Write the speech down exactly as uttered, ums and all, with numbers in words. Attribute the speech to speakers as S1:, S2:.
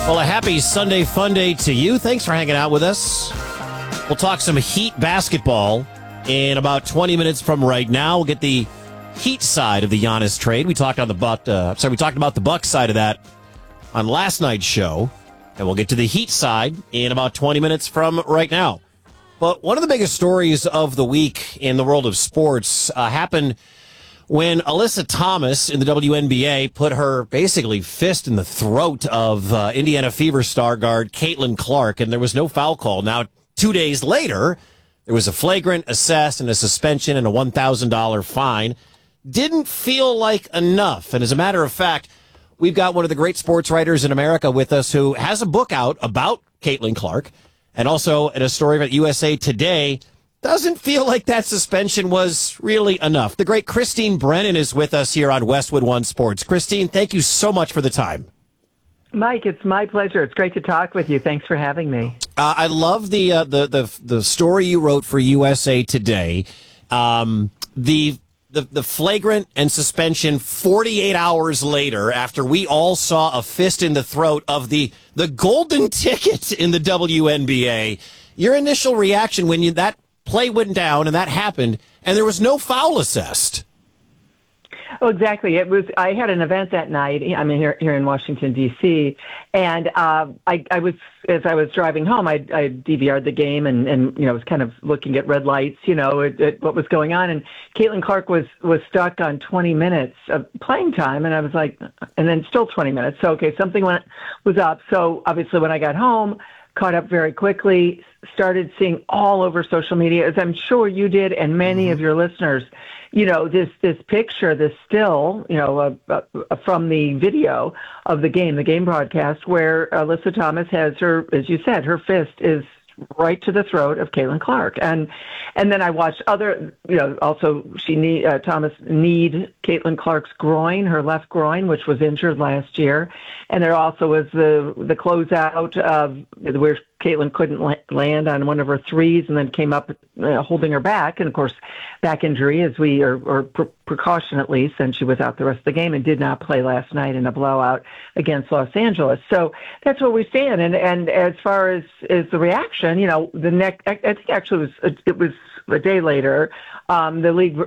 S1: Well, a happy Sunday fun day to you. Thanks for hanging out with us. We'll talk some Heat basketball in about twenty minutes from right now. We'll get the Heat side of the Giannis trade. We talked on the Buck, uh, sorry, we talked about the Bucks side of that on last night's show, and we'll get to the Heat side in about twenty minutes from right now. But one of the biggest stories of the week in the world of sports uh, happened when Alyssa Thomas in the W N B A put her basically fist in the throat of uh, Indiana Fever star guard Caitlin Clark, and there was no foul call. Now, two days later, there was a flagrant assess and a suspension and a one thousand dollars fine. Didn't feel like enough. And as a matter of fact, we've got one of the great sports writers in America with us who has a book out about Caitlin Clark, and also in a story about U S A Today. Doesn't feel like that suspension was really enough. The great Christine Brennan is with us here on Westwood One Sports. Christine, thank you so much for the time.
S2: Mike, it's my pleasure. It's great to talk with you. Thanks for having me.
S1: Uh, I love the, uh, the the the story you wrote for U S A Today. Um, the the the flagrant and suspension forty-eight hours later, after we all saw a fist in the throat of the the golden ticket in the W N B A. Your initial reaction when you that play went down and that happened, and there was no foul assessed.
S2: Oh, exactly. It was. I had an event that night. I mean, here here in Washington D C, and uh, I, I was as I was driving home, I, I D V R'd the game, and, and you know was kind of looking at red lights, you know, at, at what was going on. And Caitlin Clark was was stuck on twenty minutes of playing time, and I was like, and then still twenty minutes. So okay, something went was up. So obviously, when I got home, caught up very quickly, started seeing all over social media, as I'm sure you did and many mm-hmm. of your listeners, you know, this this picture, this still, you know, uh, uh, from the video of the game, the game broadcast, where Alyssa Thomas has her, as you said, her fist is right to the throat of Caitlin Clark. And and then I watched other, you know, also she need, uh, Thomas kneed Caitlin Clark's groin, her left groin, which was injured last year. And there also was the the closeout of where Caitlin couldn't la- land on one of her threes and then came up uh, holding her back. And, of course, back injury, as we, or, or pre- precaution at least, and she was out the rest of the game and did not play last night in a blowout against Los Angeles. So that's where we stand. And and as far as, as the reaction, you know, the next, I, I think actually it was, it was a day later, um, the league